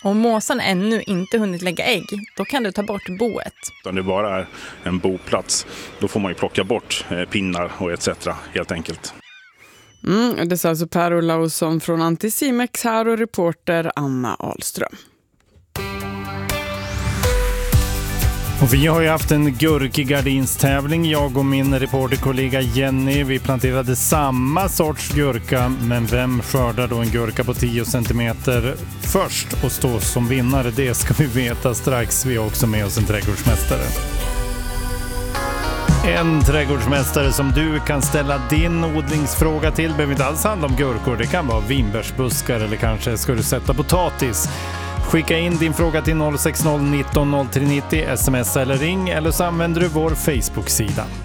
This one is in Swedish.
Om måsen ännu inte hunnit lägga ägg, då kan du ta bort boet. Om det bara är en boplats, då får man ju plocka bort pinnar och etc. helt enkelt. Det sa alltså Per Olausson från Anticimex här och reporter Anna Ahlström. Och vi har ju haft en gurkigardinstävling, jag och min reporterkollega Jenny. Vi planterade samma sorts gurka, men vem skördar då en gurka på 10 centimeter först och står som vinnare? Det ska vi veta strax. Vi har också med oss en trädgårdsmästare. En trädgårdsmästare som du kan ställa din odlingsfråga till. Behöver inte alls handla om gurkor, det kan vara vinbärsbuskar eller kanske ska du sätta potatis. Skicka in din fråga till 060 19 03 90, sms eller ring, eller så använder du vår Facebook-sida.